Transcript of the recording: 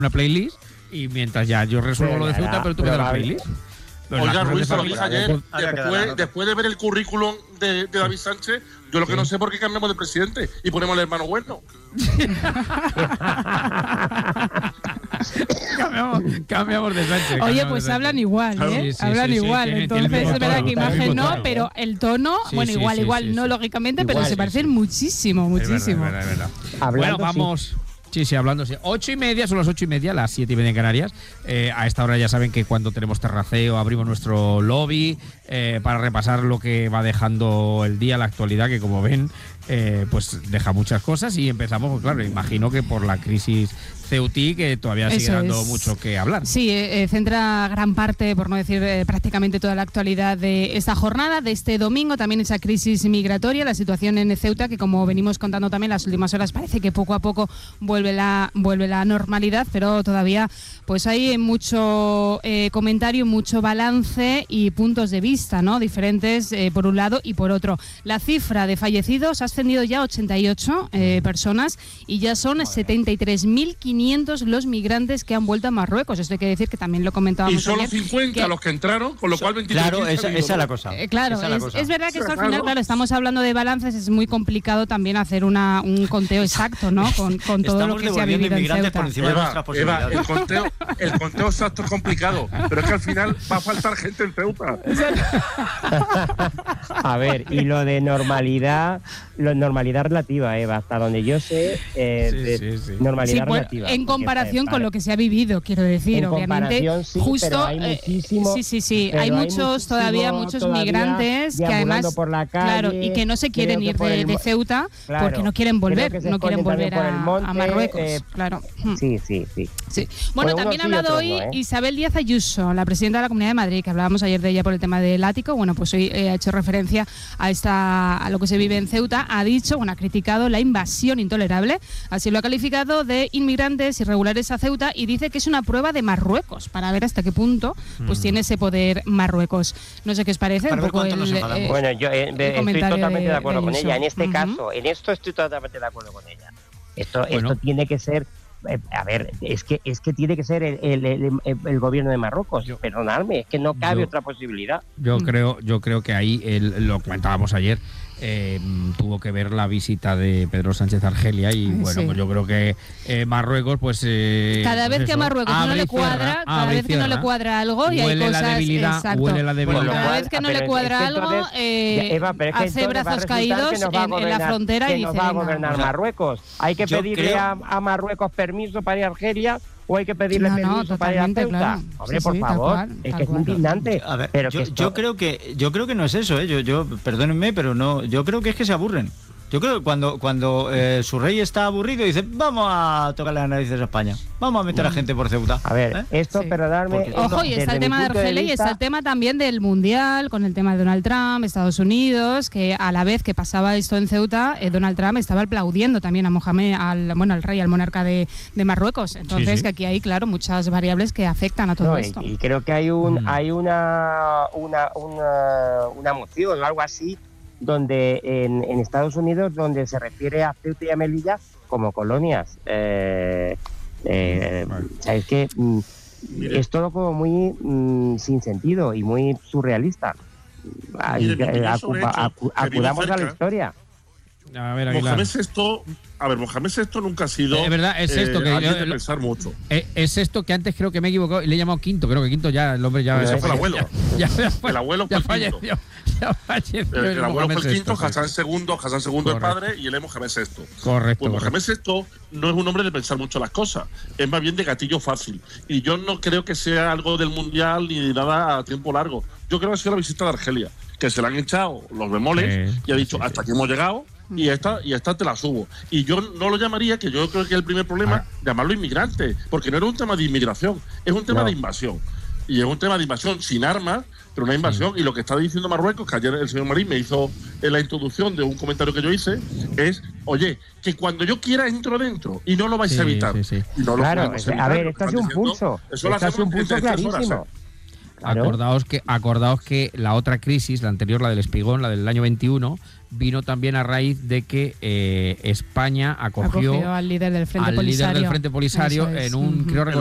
una playlist y mientras ya yo resuelvo lo de Ceuta, pero tú me das la playlist. Oiga, Ruiz, lo dije ayer, después de ver el currículum de David Sánchez, yo lo que no sé por qué cambiamos de presidente y ponemos el hermano bueno. cambiamos de Sánchez. Oye, pues hablan igual, ¿eh? Hablan igual. Entonces es verdad que imagen no, pero el tono, bueno, igual, no lógicamente, pero se parecen muchísimo. Es verdad. Bueno, vamos. Sí, hablando. 8:30, son las 8:30, las 7:30 en Canarias. A esta hora ya saben que cuando tenemos terraceo abrimos nuestro lobby para repasar lo que va dejando el día, la actualidad, que como ven, pues deja muchas cosas. Y empezamos, pues claro, imagino que por la crisis ceutí, que todavía sigue dando mucho que hablar. Sí, centra gran parte, por no decir prácticamente toda la actualidad de esta jornada, de este domingo, también esa crisis migratoria, la situación en Ceuta, que como venimos contando también las últimas horas, parece que poco a poco vuelve la normalidad, pero todavía pues hay mucho comentario, mucho balance y puntos de vista, ¿no? Diferentes por un lado y por otro. La cifra de fallecidos ha ascendido ya a 88 personas y ya son 73.500 los migrantes que han vuelto a Marruecos. Esto hay que decir que también lo comentábamos ayer. Y solo 50 que los que entraron, con lo cual 23. Claro, esa es la cosa. Claro, es verdad que esto al final, claro, estamos hablando de balances, es muy complicado también hacer un conteo exacto, ¿no? Con todo lo que se ha vivido en Ceuta. Por encima de nuestras posibilidades. El conteo exacto es complicado, pero es que al final va a faltar gente en Ceuta. A ver, y lo de normalidad relativa, Eva, hasta donde yo sé, normalidad relativa. En comparación con lo que se ha vivido, quiero decir, obviamente. Justo, pero hay muchísimo, hay muchos todavía muchos migrantes que además, por la calle, claro, y que no se quieren ir de Ceuta, claro, porque no quieren volver, no quieren volver a Marruecos, claro. Sí. Bueno, también ha hablado hoy Isabel Díaz Ayuso, la presidenta de la Comunidad de Madrid, que hablábamos ayer de ella por el tema del ático. Bueno, pues hoy ha hecho referencia a lo que se vive en Ceuta. Ha dicho, ha criticado la invasión intolerable, así lo ha calificado, de inmigrantes irregulares a Ceuta, y dice que es una prueba de Marruecos para ver hasta qué punto pues tiene ese poder Marruecos. No sé qué os parece. Bueno, yo estoy totalmente de acuerdo con ella. En este caso, en esto estoy totalmente de acuerdo con ella. Esto tiene que ser. A ver, es que tiene que ser el gobierno de Marruecos. Perdonadme, es que no cabe otra posibilidad. Yo creo que ahí lo comentábamos ayer. Tuvo que ver la visita de Pedro Sánchez a Argelia y bueno, pues yo creo que Marruecos, pues cada vez que a Marruecos no le cuadra, cada vez que no le cuadra algo, y hay cosas, huele la debilidad. Cada vez que no le cuadra algo, hace brazos caídos en la frontera y dice, nos va a gobernar Marruecos. Hay que pedirle a Marruecos permiso para ir a Argelia, o hay que pedirle permiso para ir a Ceuta. Claro. Hombre, por favor, es que es indignante. A ver, pero yo creo que no es eso, yo perdónenme, pero no, yo creo que es que se aburren. Yo creo que cuando su rey está aburrido dice, vamos a tocarle las narices a España, vamos a meter a gente por Ceuta. A ver, esto, perdonadme. Ojo, y está el tema de Argelia y está el tema también del Mundial, con el tema de Donald Trump, Estados Unidos, que a la vez que pasaba esto en Ceuta, Donald Trump estaba aplaudiendo también a Mohamed, al rey, al monarca de Marruecos. Entonces, que aquí hay, claro, muchas variables que afectan a todo esto. Y creo que hay una moción o algo así, donde en Estados Unidos, donde se refiere a Ceuta y a Melilla como colonias. Es que es todo como muy sin sentido y muy surrealista. Acudamos a la historia. A ver, Aguilar. Mohamed VI nunca ha sido. Es verdad, es esto que alguien de pensar mucho. Es esto que antes creo que me he equivocado y le he llamado Quinto. Creo que Quinto ya, el hombre ya. Ese fue el abuelo. El abuelo fue el Quinto. El abuelo fue el Quinto, Hassan II el padre, y él es Mohamed VI. Correcto. Pues Mohamed VI no es un hombre de pensar mucho las cosas, es más bien de gatillo fácil. Y yo no creo que sea algo del Mundial ni de nada a tiempo largo. Yo creo que ha sido la visita de Argelia, que se le han echado los bemoles y ha dicho, hasta aquí hemos llegado. Y esta te la subo. Y yo no lo llamaría, que yo creo que el primer problema, llamarlo inmigrante, porque no era un tema de inmigración, es un tema de invasión. Y es un tema de invasión sin armas, pero una invasión. Y lo que está diciendo Marruecos, que ayer el señor Marín me hizo la introducción de un comentario que yo hice, es, oye, que cuando yo quiera entro dentro y no lo vais a evitar. Y no claro, lo evitar, a ver, esto es un pulso. Eso lo hacemos un pulso clarísimo. Claro. Acordaos que la otra crisis, la anterior, la del Espigón, la del año 21, vino también a raíz de que España acogió al líder del Frente Polisario, en un, creo